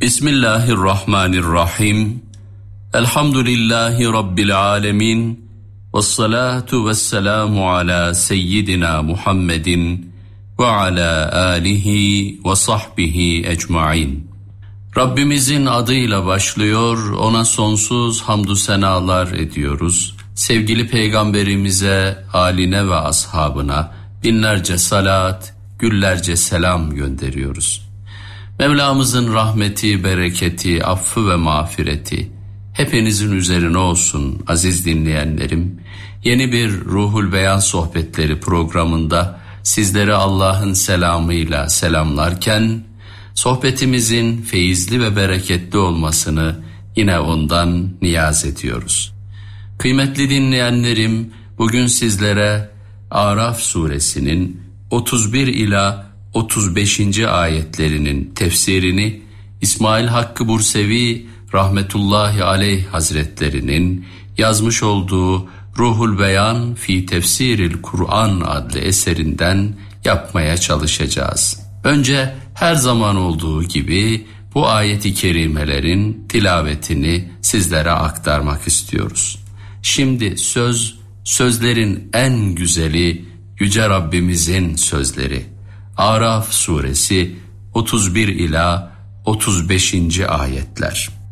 Bismillahirrahmanirrahim. Elhamdülillahi Rabbil alemin. Vessalatu vesselamu ala seyyidina Muhammedin ve ala alihi ve sahbihi ecmain. Rabbimizin adıyla başlıyor, ona sonsuz hamdü senalar ediyoruz. Sevgili Peygamberimize, aline ve ashabına binlerce salat, güllerce selam gönderiyoruz. Mevlamızın rahmeti, bereketi, affı ve mağfireti hepinizin üzerine olsun aziz dinleyenlerim. Yeni bir Ruhul Beyan sohbetleri programında sizleri Allah'ın selamıyla selamlarken sohbetimizin feyizli ve bereketli olmasını yine ondan niyaz ediyoruz. Kıymetli dinleyenlerim, bugün sizlere Araf suresinin 31 ila 35. ayetlerinin tefsirini İsmail Hakkı Bursevi rahmetullahi aleyh hazretlerinin yazmış olduğu Ruhul Beyan fi Tefsiril Kur'an adlı eserinden yapmaya çalışacağız. Önce her zaman olduğu gibi bu ayet-i kerimelerin tilavetini sizlere aktarmak istiyoruz. Şimdi sözlerin en güzeli Yüce Rabbimizin sözleri. Araf suresi 31 ila 35. ayetler.